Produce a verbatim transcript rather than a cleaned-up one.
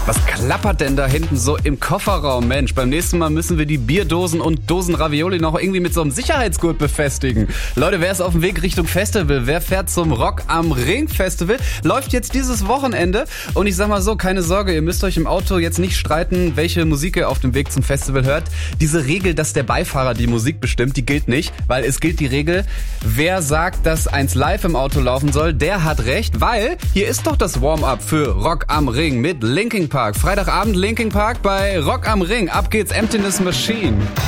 Was klappert denn da hinten so im Kofferraum? Mensch, beim nächsten Mal müssen wir die Bierdosen und Dosen Ravioli noch irgendwie mit so einem Sicherheitsgurt befestigen. Leute, wer ist auf dem Weg Richtung Festival? Wer fährt zum Rock am Ring Festival? Läuft jetzt dieses Wochenende. Und ich sag mal so, keine Sorge, ihr müsst euch im Auto jetzt nicht streiten, welche Musik ihr auf dem Weg zum Festival hört. Diese Regel, dass der Beifahrer die Musik bestimmt, die gilt nicht, weil es gilt die Regel, wer sagt, dass eins live im Auto laufen soll, der hat recht, weil hier ist doch das Warm-up für Rock am Ring mit Linkin Park. Freitagabend Linkin Park bei Rock am Ring. Ab geht's, Emptiness Machine.